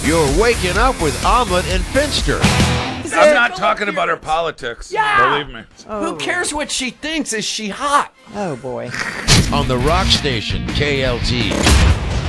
You're waking up with Ahmed and Finster. I'm not talking about her politics. Yeah. Believe me. Who cares what she thinks? Is she hot? Oh, boy. On the rock station, KLT.